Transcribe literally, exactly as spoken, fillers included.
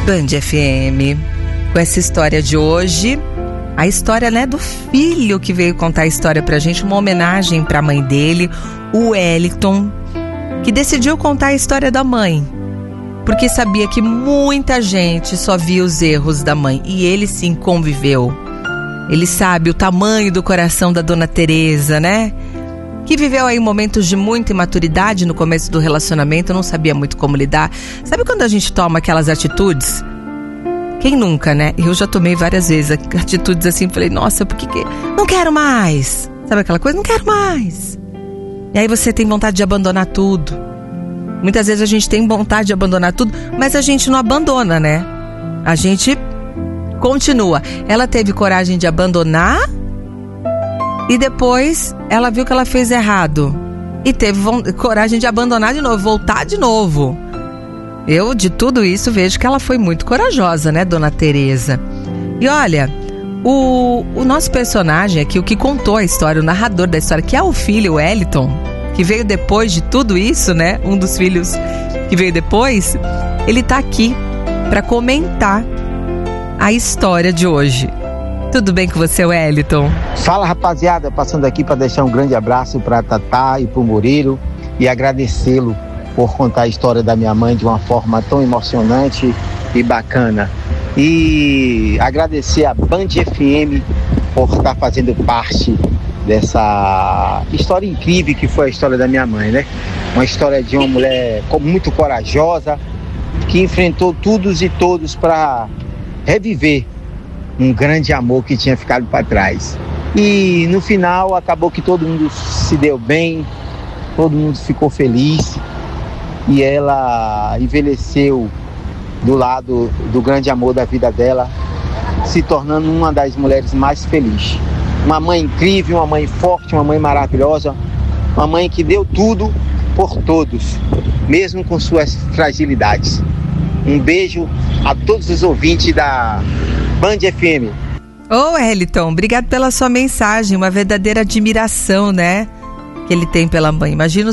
Band F M, com essa história de hoje, a história, né, do filho que veio contar a história pra gente, uma homenagem pra mãe dele, o Wellington, que decidiu contar a história da mãe, porque sabia que muita gente só via os erros da mãe, e ele sim conviveu. Ele sabe o tamanho do coração da Dona Teresa, né? Que viveu aí momentos de muita imaturidade no começo do relacionamento, não sabia muito como lidar. Sabe quando a gente toma aquelas atitudes? Quem nunca, né? Eu já tomei várias vezes atitudes assim, falei, nossa, por que que... Não quero mais! Sabe aquela coisa? Não quero mais! E aí você tem vontade de abandonar tudo. Muitas vezes a gente tem vontade de abandonar tudo, mas a gente não abandona, né? A gente continua. Ela teve coragem de abandonar... E depois ela viu que ela fez errado e teve coragem de abandonar de novo, voltar de novo. Eu, de tudo isso, vejo que ela foi muito corajosa, né, Dona Teresa? E olha, o, o nosso personagem aqui, o que contou a história, o narrador da história, que é o filho Wellington, que veio depois de tudo isso, né, um dos filhos que veio depois, ele tá aqui para comentar a história de hoje. Tudo bem com você, Wellington? Fala, rapaziada, passando aqui para deixar um grande abraço para Tatá e para o Murilo e agradecê-lo por contar a história da minha mãe de uma forma tão emocionante e bacana. E agradecer a Band F M por estar fazendo parte dessa história incrível que foi a história da minha mãe, né? Uma história de uma mulher muito corajosa, que enfrentou todos e todos para reviver um grande amor que tinha ficado para trás. E no final acabou que todo mundo se deu bem, todo mundo ficou feliz e ela envelheceu do lado do grande amor da vida dela, se tornando uma das mulheres mais felizes. Uma mãe incrível, uma mãe forte, uma mãe maravilhosa, uma mãe que deu tudo por todos, mesmo com suas fragilidades. Um beijo a todos os ouvintes da Band F M. Ô, Wellington, obrigado pela sua mensagem, uma verdadeira admiração, né, que ele tem pela mãe. Imagina